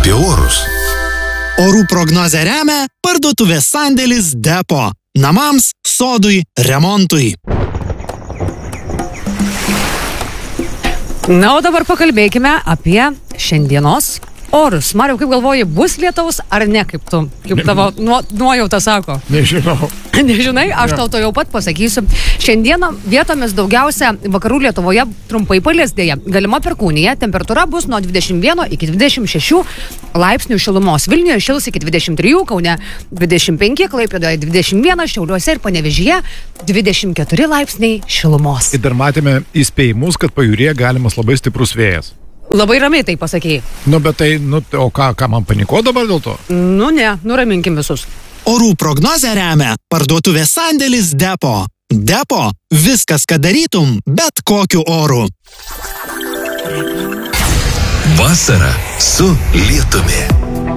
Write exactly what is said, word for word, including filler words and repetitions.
apie orus. Orų prognozę remia parduotuvės sandėlis Depo. Namams, sodui, remontui. Na, o dabar pakalbėkime apie šiandienos orus. Mariau, kaip galvoji, bus lietaus ar ne, kaip tu, kaip tavo nuo, nuojauta sako? Nežinau. Nežinai, aš tau to jau pat pasakysiu. Šiandieną vietomis daugiausia vakarų Lietuvoje trumpai palies dėja. Galima perkūnija, temperatūra bus nuo dvidešimt vieno iki dvidešimt šešių laipsnių šilumos. Vilniuje šils iki dvidešimt trijų, Kaune dvidešimt penki, Klaipėdoje dvidešimt vienas, Šiauliuose ir Panevėžyje dvidešimt keturi laipsniai šilumos. Ir dar matėme įspėjimus, kad pajūryje galimas labai stiprus vėjas. Labai ramiai tai pasakėjai. Nu, bet tai, nu, o ką, ką man paniko dabar dėl to? Nu ne, nuraminkim visus. Orų prognozę remia parduotuvės sandėlis Depo. Depo – viskas, ką darytum, bet kokiu oru. Vasara su lietumi.